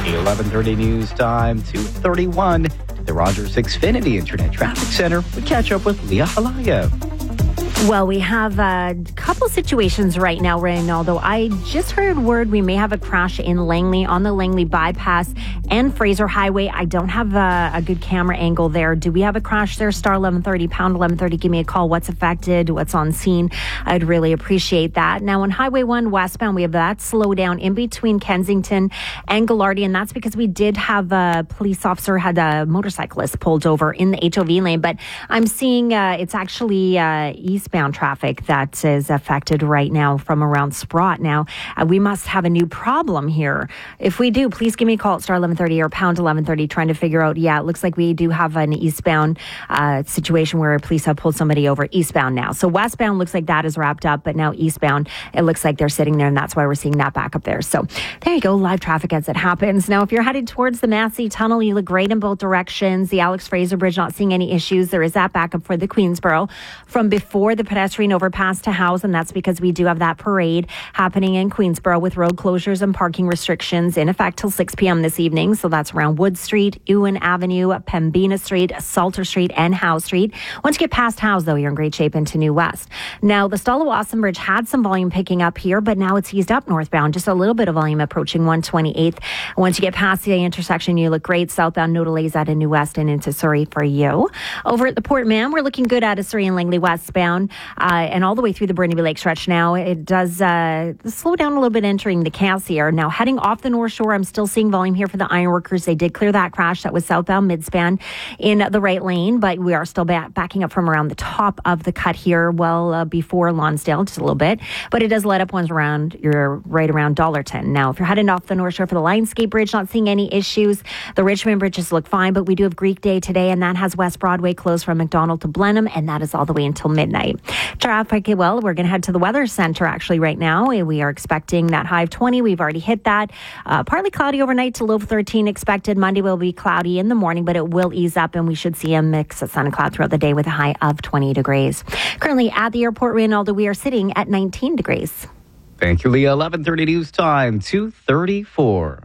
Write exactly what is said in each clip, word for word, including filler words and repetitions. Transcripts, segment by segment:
eleven thirty news time, two thirty-one. The Rogers Xfinity Internet Traffic Center. We catch up with Leah Halaya. Well, we have a couple situations right now, Reynaldo. I just heard word we may have a crash in Langley on the Langley bypass and Fraser Highway. I don't have a, a good camera angle there. Do we have a crash there? Star eleven thirty, pound eleven thirty. Give me a call. What's affected? What's on scene? I'd really appreciate that. Now, on Highway one westbound, we have that slowdown in between Kensington and Gallardi, and that's because we did have a police officer had a motorcyclist pulled over in the H O V lane, but I'm seeing uh, it's actually uh, east Eastbound traffic that is affected right now from around Sprott. Now, uh, we must have a new problem here. If we do, please give me a call at star eleven thirty or pound eleven thirty trying to figure out, yeah, it looks like we do have an eastbound uh, situation where police have pulled somebody over eastbound now. So westbound looks like that is wrapped up, but now eastbound, it looks like they're sitting there, and that's why we're seeing that back up there. So there you go, live traffic as it happens. Now, if you're headed towards the Massey Tunnel, you look great in both directions. The Alex Fraser Bridge, not seeing any issues. There is that backup for the Queensboro from before the pedestrian overpass to House, and that's because we do have that parade happening in Queensboro with road closures and parking restrictions in effect till six p.m. this evening. So that's around Wood Street, Ewan Avenue, Pembina Street, Salter Street, and Howe Street. Once you get past House, though, you're in great shape into New West. Now, the Stallawasam Bridge had some volume picking up here, but now it's eased up northbound. Just a little bit of volume approaching one twenty-eighth. Once you get past the intersection, you look great. Southbound Nodalays out in New West and into Surrey for you. Over at the Port Mann, we're looking good out of Surrey and Langley westbound. Uh, and all the way through the Burnaby Lake stretch now. It does uh, slow down a little bit entering the Cassiar. Now, heading off the North Shore, I'm still seeing volume here for the Ironworkers. They did clear that crash that was southbound midspan in the right lane, but we are still back, backing up from around the top of the cut here, well uh, before Lonsdale, just a little bit. But it does let up ones around, you're right around Dollarton. Now, if you're heading off the North Shore for the Lionsgate Bridge, not seeing any issues. The Richmond bridges look fine, but we do have Greek Day today, and that has West Broadway closed from McDonald to Blenheim, and that is all the way until midnight. Traffic, well, we're going to head to the weather center actually right now. We are expecting that high of twenty. We've already hit that. Uh, partly cloudy overnight to low of thirteen expected. Monday will be cloudy in the morning, but it will ease up, and we should see a mix of sun and cloud throughout the day with a high of twenty degrees. Currently at the airport, Reynaldo, we are sitting at nineteen degrees. Thank you, Leah. eleven thirty news time, two thirty-four.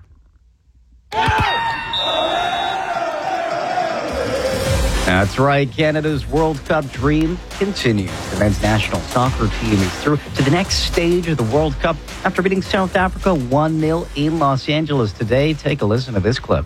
That's right. Canada's World Cup dream continues. The men's national soccer team is through to the next stage of the World Cup after beating South Africa one nil in Los Angeles today. Take a listen to this clip.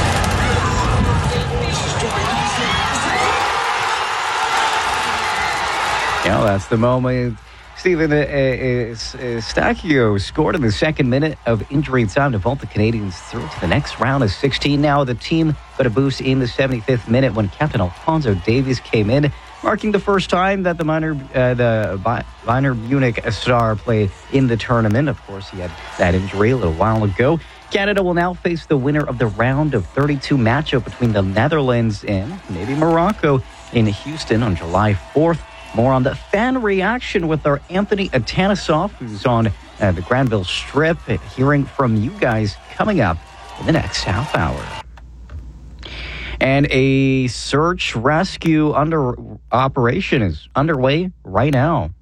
Yeah, that's the moment. Stephen uh, uh, Stachio scored in the second minute of injury time to vault the Canadians through to the next round of sixteen. Now the team got a boost in the seventy-fifth minute when Captain Alphonso Davies came in, marking the first time that the minor, uh, the Bayern Munich star played in the tournament. Of course, he had that injury a little while ago. Canada will now face the winner of the round of thirty-two matchup between the Netherlands and maybe Morocco in Houston on July fourth. More on the fan reaction with our Anthony Atanasoff, who's on uh, the Granville Strip, hearing from you guys coming up in the next half hour. And a search rescue under operation is underway right now.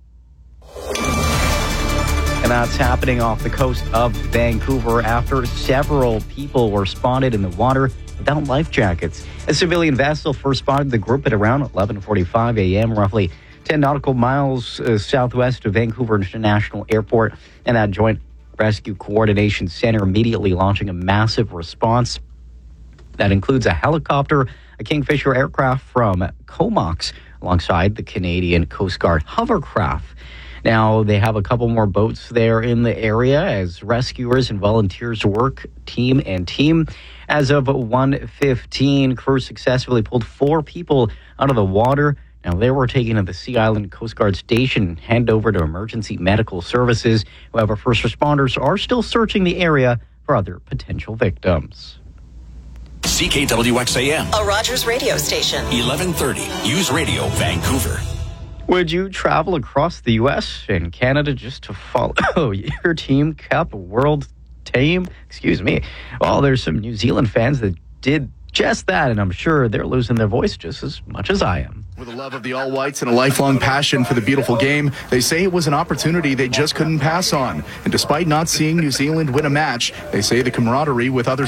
And that's happening off the coast of Vancouver after several people were spotted in the water without life jackets. A civilian vessel first spotted the group at around eleven forty-five a.m., roughly ten nautical miles uh, southwest of Vancouver International Airport, and that Joint Rescue Coordination Center immediately launching a massive response that includes a helicopter, a Kingfisher aircraft from Comox, alongside the Canadian Coast Guard hovercraft. Now, they have a couple more boats there in the area as rescuers and volunteers work team and team. As of one fifteen, crews successfully pulled four people out of the water. Now, they were taken to the Sea Island Coast Guard Station and handed over to emergency medical services. However, first responders are still searching the area for other potential victims. C K W X A M, a Rogers radio station. eleven thirty, News Radio, Vancouver. Would you travel across the U S and Canada just to follow your Team Cup World Team? Excuse me. Well, there's some New Zealand fans that did just that, and I'm sure they're losing their voice just as much as I am. With a love of the All Whites and a lifelong passion for the beautiful game, they say it was an opportunity they just couldn't pass on. And despite not seeing New Zealand win a match, they say the camaraderie with other